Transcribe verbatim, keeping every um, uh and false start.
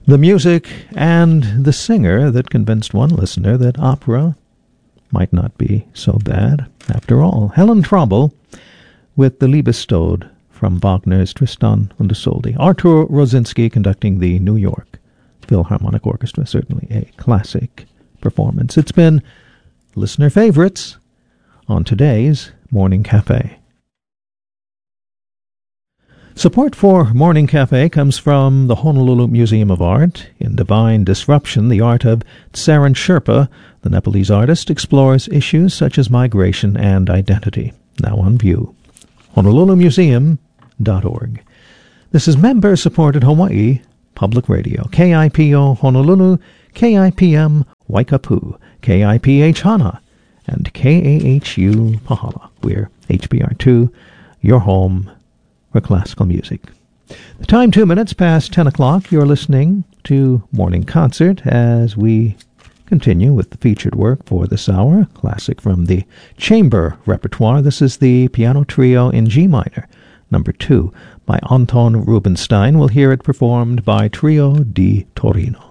The music and the singer that convinced one listener that opera might not be so bad after all. Helen Traubel with the Liebestod from Wagner's Tristan und Isolde. Artur Rosinsky conducting the New York Philharmonic Orchestra. Certainly a classic performance. It's been listener favorites on today's Morning Cafe. Support for Morning Cafe comes from the Honolulu Museum of Art. In Divine Disruption, the art of Tsaran Sherpa, the Nepalese artist, explores issues such as migration and identity. Now on view. honolulu museum dot org. This is member-supported Hawaii Public Radio. K I P O Honolulu, K I P M Waikapu, K I P H Hana, and K A H U Pahala. We're H B R two, your home for classical music. The time two minutes past ten o'clock. You're listening to Morning Concert as we continue with the featured work for this hour, classic from the chamber repertoire. This is the piano trio in G minor, number two, by Anton Rubinstein. We'll hear it performed by Trio di Torino.